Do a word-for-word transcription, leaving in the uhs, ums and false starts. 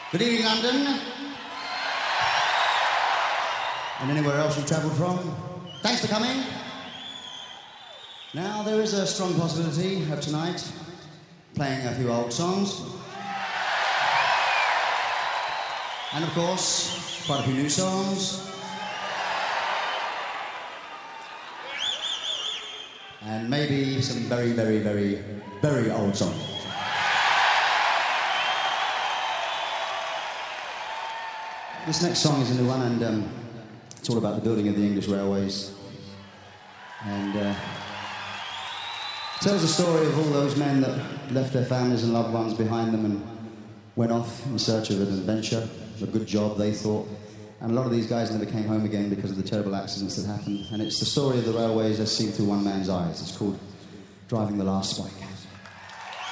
Good evening, London. And anywhere else you've travelled from. Thanks for coming. Now, there is a strong possibility of tonight playing a few old songs. And of course, quite a few new songs. And maybe some very, very, very, very old songs. This next song is a new one, and um, it's all about the building of the English railways. And uh, tells the story of all those men that left their families and loved ones behind them and went off in search of an adventure, a good job, they thought. And a lot of these guys never came home again because of the terrible accidents that happened. And it's the story of the railways as seen through one man's eyes. It's called Driving the Last Spike.